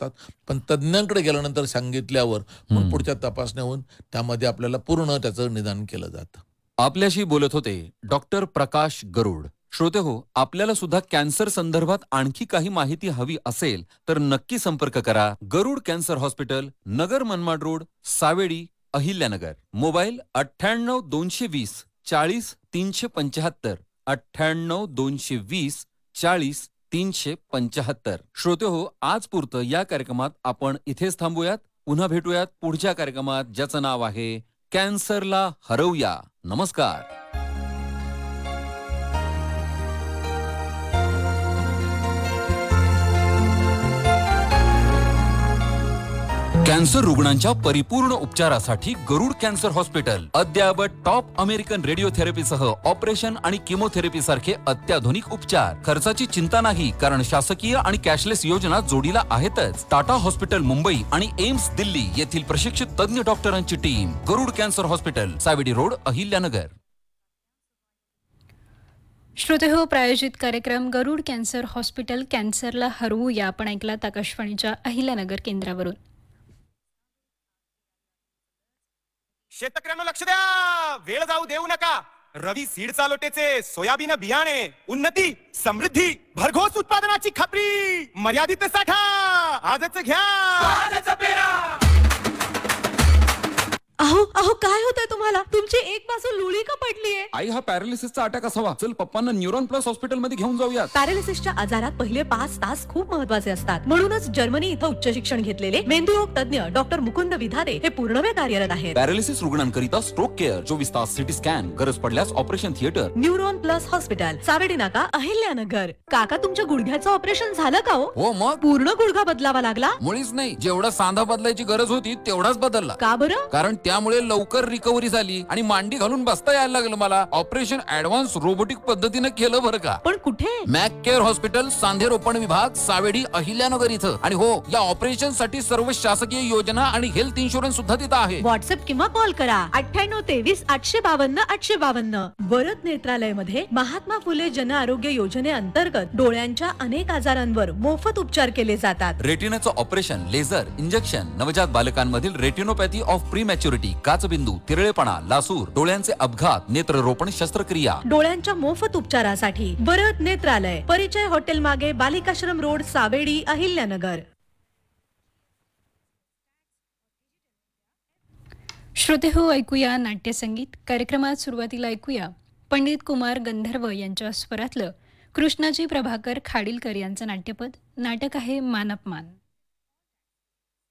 असतात, पण तज्ज्ञांकडे गेल्यानंतर सांगितल्यावर मग पुढच्या तपासण्या होऊन त्यामध्ये आपल्याला पूर्ण त्याचं निदान केलं जातं. आपल्याशी बोलत होते डॉक्टर प्रकाश गरुड. श्रोते हो, आपल्याला सुद्धा कॅन्सर संदर्भात आणखी काही माहिती हवी असेल तर नक्की संपर्क करा गरुड cancer hospital, Nagar Manmad road, Savedi, Ahilyanagar. Mobile 98 220 40 375, 98 220 40 375. श्रोते हो, आज पुरतं या कार्यक्रमात आपण इथेच थांबूयात. पुन्हा भेटूयात पुढच्या कार्यक्रमात, ज्याचं नाव आहे कॅन्सरला हरवूया. नमस्कार. कॅन्सर रुग्णांच्या परिपूर्ण उपचारासाठी गरुड कॅन्सर हॉस्पिटल अद्ययावत टॉप अमेरिकन रेडिओथेरपीसह ऑपरेशन आणि किमोथेरपी सारखे अत्याधुनिक उपचार. खर्चाची चिंता नाही, कारण शासकीय आणि कॅशलेस योजना जोडीला आहेतच. टाटा हॉस्पिटल मुंबई आणि एम्स दिल्ली येथील प्रशिक्षित तज्ञ डॉक्टरांची टीम. गरुड cancer hospital, Savedi road, Ahilyanagar. श्रोते हो, प्रायोजित कार्यक्रम गरुड कॅन्सर हॉस्पिटल, कॅन्सरला हरवूया आपण ऐकलात आकाशवाणीच्या अहिल्यानगर केंद्रावरून. शेतकऱ्यांना लक्ष द्या, वेळ जाऊ देऊ नका. रवी सीड चालोटेचे सोयाबीन बियाणे, उन्नती, समृद्धी, भरघोस उत्पादनाची खात्री, मर्यादित साठा, आजच घ्या, आजच पेरा. अहो अहो काय होतंय तुम्हाला? तुमची एक बाजू लुळी का पडलीये? आई, हा पॅरालिसिसचा अटॅक असावा. चल पप्पांना न्यूरॉन प्लस हॉस्पिटल मध्ये घेऊन जाऊया. पॅरालिसिसच्या आजारात पहिले 5 तास खूप महत्वाचे असतात. म्हणूनच जर्मनी इथं उच्च शिक्षण घेतलेले मेंदुरोग तज्ञ डॉक्टर मुकुंद विधारे हे पूर्णवेळ कार्यरत आहेत. पॅरालिसिस रुग्णांकरिता स्ट्रोक केअर, 24 तास सिटी स्कॅन, गरज पडल्यास operation theatre. Neuron plus hospital, Savedi नाका, अहिल्यानगर. काका, तुमच्या गुडघ्याचं ऑपरेशन झालं का हो? हो, मग पूर्ण गुडघा बदलावा लागला? मुळीच नाही, जेवढा सांधा बदलायची गरज होती तेवढाच बदलला. का बरं? कारण त्यामुळे लवकर रिकव्हरी झाली आणि मांडी घालून बसता यायला लागलं मला. ऑपरेशन ऍडव्हान्स रोबोटिक पद्धतीने केलं बरं का. पण कुठे? मॅक केअर हॉस्पिटल, सांधे रोपण विभाग, सावेडी, अहिल्यानगर इथं. आणि हो, या ऑपरेशन साठी सर्व शासकीय योजना आणि हेल्थ इन्शुरन्स सुद्धा तिथं आहे. व्हॉट्सअप किंवा कॉल करा 98 23 852 852. वरद नेत्रालय मध्ये महात्मा फुले जन आरोग्य योजनेअंतर्गत डोळ्यांच्या अनेक आजारांवर मोफत उपचार केले जातात. रेटिनाचं ऑपरेशन, लेझर, इंजेक्शन, नवजात बालकांमधील रेटिनोपॅथी ऑफ प्रीमॅच्युरिटी, काचबिंदू, तिरळेपणा, लासूर, डोळ्यांचे अपघात, नेत्ररोपण शस्त्रक्रिया. डोळ्यांच्या मोफत उपचारासाठी वरद नेत्रालय, परिचय हॉटेल मागे, बालिकाश्रम रोड, सावेडी, अहिल्यानगर. श्रोते हो, ऐकूया नाट्यसंगीत. कार्यक्रमात सुरुवातीला ऐकूया पंडित कुमार गंधर्व यांच्या स्वरातलं कृष्णाजी प्रभाकर खाडीलकर यांचं नाट्यपद. नाटक आहे मान अपमान.